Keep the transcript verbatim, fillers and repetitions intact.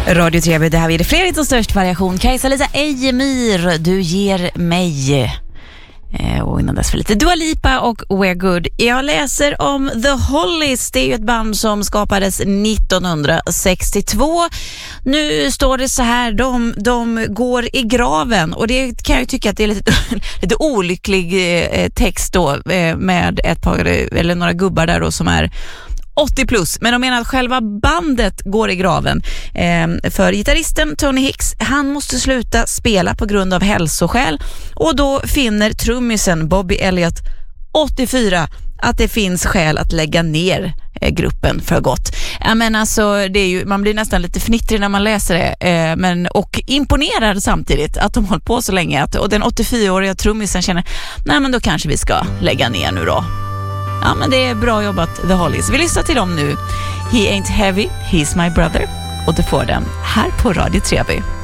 Radio T V, det här är det Fredrik och störst variation. Kajsa-Lisa Ejemyr, du ger mig. Eh, och innan dess för lite Dua Lipa och We're Good. Jag läser om The Hollies. Det är ju ett band som skapades nittonhundrasextiotvå. Nu står det så här, de, de går i graven. Och det kan jag ju tycka att det är lite, lite olycklig eh, text då, eh, med ett par, eller några gubbar där då som är åttio plus, men de menar att själva bandet går i graven. Eh, för gitarristen Tony Hicks, han måste sluta spela på grund av hälsoskäl, och då finner trummisen Bobby Elliott, åttiofyra, att det finns skäl att lägga ner eh, gruppen för gott. Ja, men alltså, det är ju, man blir nästan lite fnittrig när man läser det, eh, men, och imponerad samtidigt att de hållit på så länge, att, och den åttiofyraåriga trummisen känner, nej men då kanske vi ska lägga ner nu då. Ja, men det är bra jobbat, The Hollies. Vi lyssnar till dem nu. He Ain't Heavy, He's My Brother. Och du får den här på Radio T V.